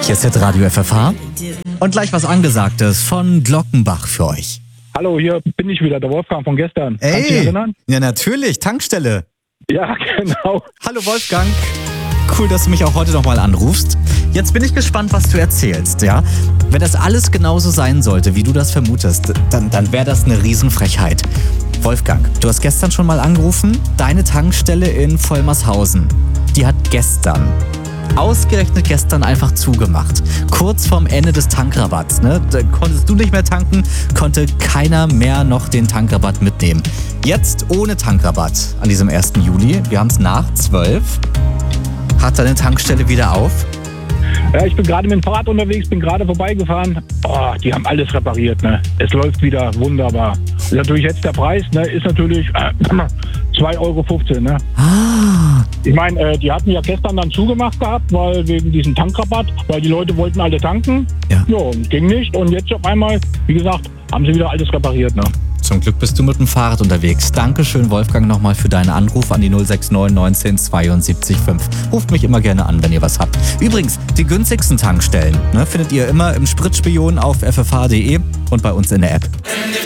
Hier ist jetzt Radio FFH und gleich was Angesagtes von Glockenbach für euch. Hallo, hier bin ich wieder, der Wolfgang von gestern. Kannst du dich erinnern? Ja natürlich, Tankstelle. Ja, genau. Hallo Wolfgang, cool, dass du mich auch heute nochmal anrufst. Jetzt bin ich gespannt, was du erzählst, ja? Wenn das alles genauso sein sollte, wie du das vermutest, dann wäre das eine Riesenfrechheit. Wolfgang, du hast gestern schon mal angerufen, deine Tankstelle in Vollmershausen, die hat ausgerechnet gestern einfach zugemacht. Kurz vorm Ende des Tankrabatts, ne? Da konntest du nicht mehr tanken, konnte keiner mehr noch den Tankrabatt mitnehmen. Jetzt ohne Tankrabatt an diesem 1. Juli, wir haben es nach 12, hat deine Tankstelle wieder auf. Ja, ich bin gerade mit dem Fahrrad unterwegs, bin gerade vorbeigefahren. Oh, die haben alles repariert, ne? Es läuft wieder wunderbar. Ist natürlich jetzt der Preis, ne? Ist natürlich 2,15 Euro, ne? Ich meine, die hatten ja gestern dann zugemacht gehabt, weil wegen diesem Tankrabatt, weil die Leute wollten alle tanken. Ja, und ging nicht. Und jetzt auf einmal, wie gesagt, haben sie wieder alles repariert, ne? Zum Glück bist du mit dem Fahrrad unterwegs. Dankeschön, Wolfgang, nochmal für deinen Anruf an die 069 19 72 5. Ruft mich immer gerne an, wenn ihr was habt. Übrigens, die günstigsten Tankstellen findet ihr immer im Spritspion auf ffh.de und bei uns in der App.